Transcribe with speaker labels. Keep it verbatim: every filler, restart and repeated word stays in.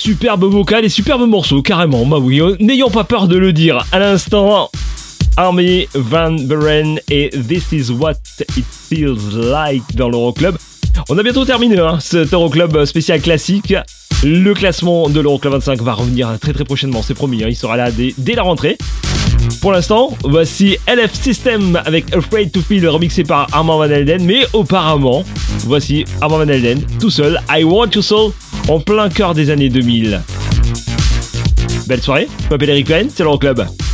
Speaker 1: superbe vocal et superbe morceau, carrément. Bah oui, n'ayons pas peur de le dire. À l'instant, Armin van Buuren et This Is What It Feels Like dans l'Euroclub. On a bientôt terminé hein, cet Euroclub spécial classique. Le classement de l'Euroclub vingt-cinq va revenir très très prochainement, c'est promis. Hein, il sera là dès, dès la rentrée. Pour l'instant, voici L F System avec Afraid to Feel remixé par Armand Van Helden. Mais auparavant, voici Armand Van Helden tout seul, I Want Your Soul, en plein cœur des années deux mille. Belle soirée, je m'appelle Eric Cohen, c'est l'Euroclub.